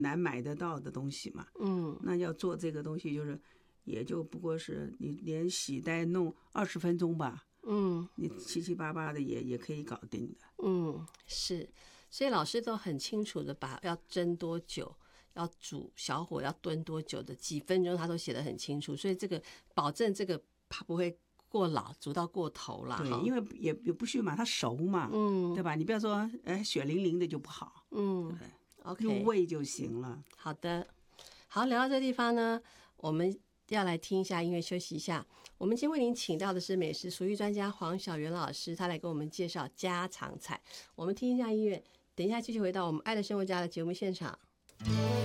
难买得到的东西嘛。那要做这个东西，就是也就不过是你连洗带弄20分钟吧。你七七八八的也可以搞定的。 是，所以老师都很清楚的把要蒸多久，要煮小火要炖多久的几分钟，他都写得很清楚，所以这个保证这个怕不会过老，煮到过头了。 对，因为也不需要马它熟嘛，对吧？你不要说血淋淋的就不好，对 OK 入味就行了。 好的，好，聊到这地方呢，我们要来听一下音乐，休息一下。我们今天为您请到的是美食厨艺专家黄小媛老师，他来给我们介绍家常菜。我们听一下音乐，等一下继续回到我们爱的生活家的节目现场。